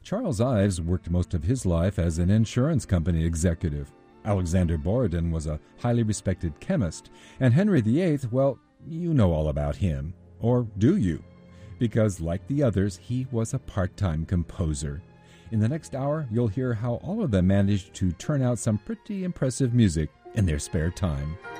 Charles Ives worked most of his life as an insurance company executive. Alexander Borodin was a highly respected chemist. And Henry VIII, well, you know all about him. Or do you? Because, like the others, he was a part-time composer. In the next hour, you'll hear how all of them managed to turn out some pretty impressive music in their spare time.